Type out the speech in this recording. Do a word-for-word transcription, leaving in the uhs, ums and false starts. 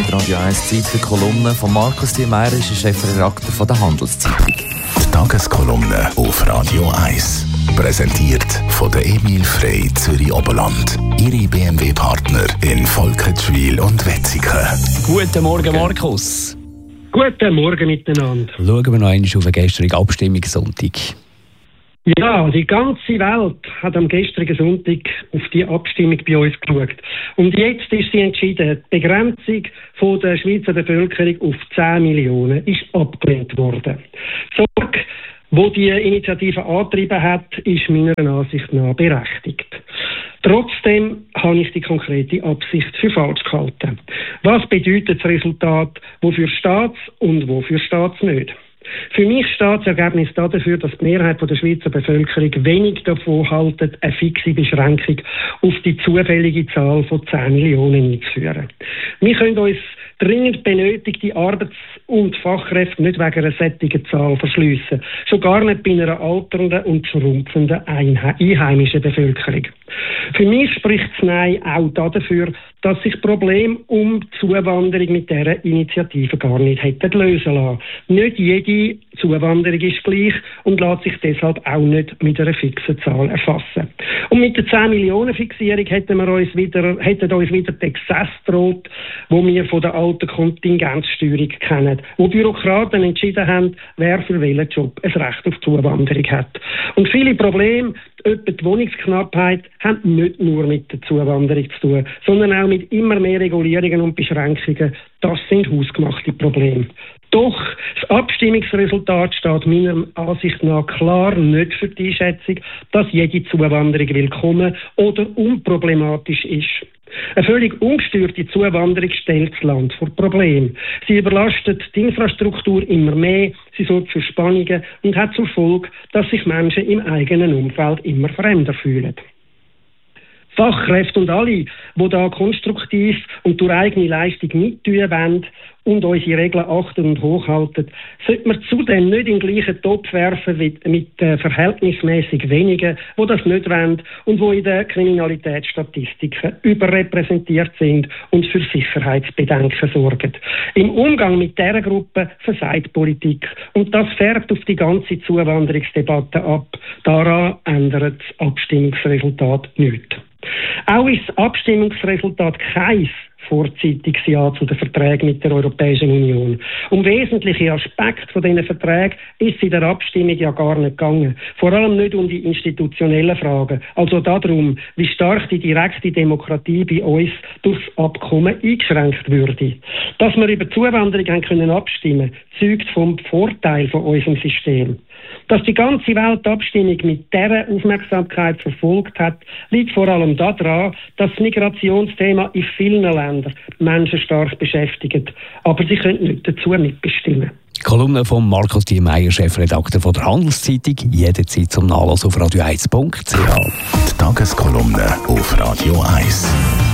mit Radio eins Zeit für Kolumnen von Markus Diemeyer, ist der Chefredakteur von der Handelszeitung. Die Tageskolumne auf Radio eins. Präsentiert von der Emil Frey Zürich Oberland. Ihre B M W-Partner in Volketschwil und Wetzikon. Guten Morgen, Markus. Guten Morgen miteinander. Schauen wir noch einmal auf den gestrigen Abstimmungssonntag. Ja, die ganze Welt hat am gestrigen Sonntag auf die Abstimmung bei uns geschaut. Und jetzt ist sie entschieden. Die Begrenzung von der Schweizer Bevölkerung auf zehn Millionen ist abgelehnt worden. Die Sorge, die die Initiative angetrieben hat, ist meiner Ansicht nach berechtigt. Trotzdem habe ich die konkrete Absicht für falsch gehalten. Was bedeutet das Resultat, wofür steht es und wofür steht es nicht? Für mich steht das Ergebnis dafür, dass die Mehrheit der Schweizer Bevölkerung wenig davon haltet, eine fixe Beschränkung auf die zufällige Zahl von zehn Millionen einzuführen. Wir können uns dringend benötigte Arbeits- und Fachkräfte nicht wegen einer solchen Zahl verschliessen. Schon gar nicht bei einer alternden und schrumpfenden einheimischen Bevölkerung. Für mich spricht das Nein auch dafür, dass sich das Problem um die Zuwanderung mit dieser Initiative gar nicht hätte lösen lassen. Nicht jede Zuwanderung ist gleich und lässt sich deshalb auch nicht mit einer fixen Zahl erfassen. Und mit der zehn Millionen Fixierung hätten wir uns wieder, hätten uns wieder die Exzess droht, wo wir von der alten Kontingenzsteuerung kennen, wo Bürokraten entschieden haben, wer für welchen Job ein Recht auf Zuwanderung hat. Und viele Probleme, etwa die Wohnungsknappheit, haben nicht nur mit der Zuwanderung zu tun, sondern auch mit immer mehr Regulierungen und Beschränkungen. Das sind hausgemachte Probleme. Doch das Abstimmungsresultat steht meiner Ansicht nach klar nicht für die Einschätzung, dass jede Zuwanderung willkommen oder unproblematisch ist. Eine völlig ungesteuerte Zuwanderung stellt das Land vor Probleme. Sie überlastet die Infrastruktur immer mehr, sie sorgt für Spannungen und hat zur Folge, dass sich Menschen im eigenen Umfeld immer fremder fühlen. Fachkräfte und alle, die da konstruktiv und durch eigene Leistung mittun wollen und unsere Regeln achten und hochhalten, sollte man zudem nicht in den gleichen Topf werfen wie mit äh, verhältnismäßig wenigen, die das nicht wollen und die in den Kriminalitätsstatistiken überrepräsentiert sind und für Sicherheitsbedenken sorgen. Im Umgang mit dieser Gruppe versagt Politik und das färbt auf die ganze Zuwanderungsdebatte ab. Daran ändert das Abstimmungsresultat nichts. Auch ist das Abstimmungsresultat kein vorzeitiges Ja zu den Verträgen mit der Europäischen Union. Um wesentliche Aspekte von diesen Verträgen ist es in der Abstimmung ja gar nicht gegangen. Vor allem nicht um die institutionellen Fragen. Also darum, wie stark die direkte Demokratie bei uns durch das Abkommen eingeschränkt würde. Dass wir über Zuwanderung haben können abstimmen, zeugt vom Vorteil von unserem System. Dass die ganze Welt die Abstimmung mit dieser Aufmerksamkeit verfolgt hat, liegt vor allem daran, dass das Migrationsthema in vielen Ländern Menschen stark beschäftigt. Aber sie können nicht dazu mitbestimmen. Kolumne von Markus Diemeyer, Chefredakteur von der Handelszeitung, jederzeit zum Nachlesen auf radio eins punkt c h. Die Tageskolumne auf Radio eins.